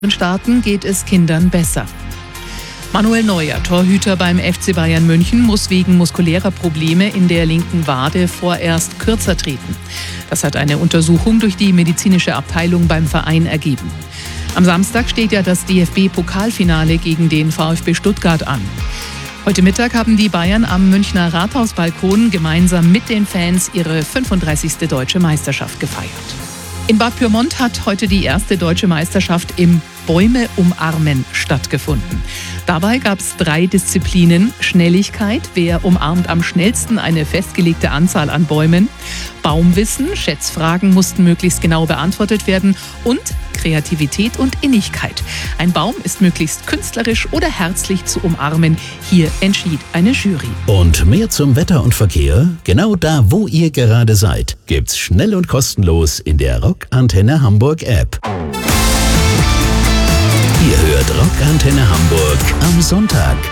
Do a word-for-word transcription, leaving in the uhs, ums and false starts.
Staaten geht es Kindern besser. Manuel Neuer, Torhüter beim F C Bayern München, muss wegen muskulärer Probleme in der linken Wade vorerst kürzer treten. Das hat eine Untersuchung durch die medizinische Abteilung beim Verein ergeben. Am Samstag steht ja das D F B-Pokalfinale gegen den VfB Stuttgart an. Heute Mittag haben die Bayern am Münchner Rathausbalkon gemeinsam mit den Fans ihre fünfunddreißigste deutsche Meisterschaft gefeiert. In Bad Pyrmont hat heute die erste deutsche Meisterschaft im Bäume umarmen stattgefunden. Dabei gab es drei Disziplinen: Schnelligkeit, wer umarmt am schnellsten eine festgelegte Anzahl an Bäumen, Baumwissen, Schätzfragen mussten möglichst genau beantwortet werden, und Kreativität und Innigkeit. Ein Baum ist möglichst künstlerisch oder herzlich zu umarmen. Hier entschied eine Jury. Und mehr zum Wetter und Verkehr? Genau da, wo ihr gerade seid, gibt's schnell und kostenlos in der Rock Antenne Hamburg App. Ihr hört Rock Antenne Hamburg am Sonntag.